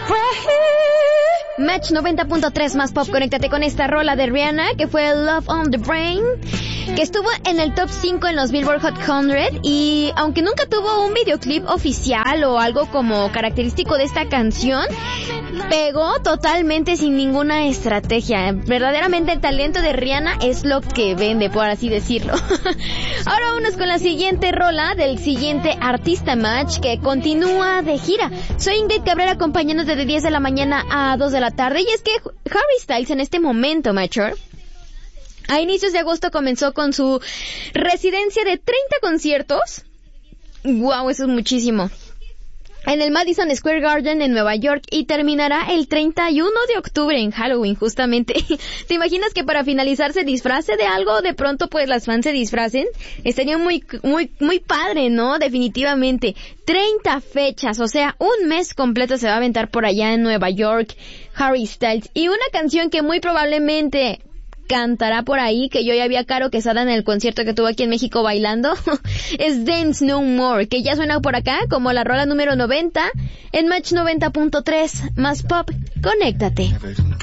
Match 90.3 más pop, conéctate con esta rola de Rihanna, que fue Love on the Brain, que estuvo en el top 5 en los Billboard Hot 100, y aunque nunca tuvo un videoclip oficial o algo como característico de esta canción, pegó totalmente sin ninguna estrategia. Verdaderamente el talento de Rihanna es lo que vende, por así decirlo. Ahora vámonos con la siguiente rola del siguiente artista Match, que continúa de gira. Soy Ingrid Cabrera, acompañándote de 10 de la mañana a 2 de la tarde, y es que Harry Styles en este momento, Matcher, a inicios de agosto comenzó con su residencia de 30 conciertos. ¡Wow! Eso es muchísimo. En el Madison Square Garden en Nueva York, y terminará el 31 de octubre en Halloween, justamente. ¿Te imaginas que para finalizar se disfrace de algo? De pronto pues las fans se disfracen. Estaría muy padre, ¿no? Definitivamente. 30 fechas, o sea, un mes completo se va a aventar por allá en Nueva York Harry Styles. Y una canción que muy probablemente cantará por ahí, que yo ya vi a Caro Quesada en el concierto que tuvo aquí en México bailando, es Dance No More, que ya suena por acá como la rola número 90 en Match 90.3 más pop. Conéctate.